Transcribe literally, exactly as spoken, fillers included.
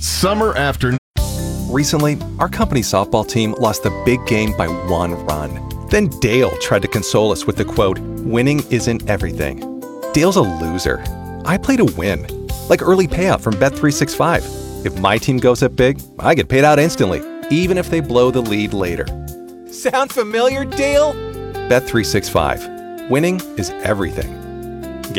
Summer afternoon. Recently, our company softball team lost the big game by one run. Then Dale tried to console us with the quote, "Winning isn't everything." Dale's a loser. I play to win. Like early payout from Bet three sixty-five. If my team goes up big, I get paid out instantly, even if they blow the lead later. Sound familiar, Dale? Bet three sixty-five. Winning is everything.